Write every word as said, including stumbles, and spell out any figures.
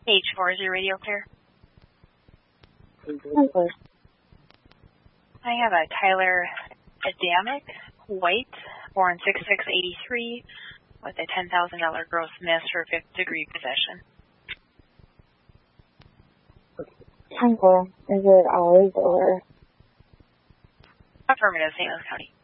H four, is your radio clear? Okay. I have a Tyler Adamic, white, born six six eighty-three, with a ten thousand dollars gross miss for fifth degree possession. Okay. Is it ours or? Affirmative, Saint Louis County.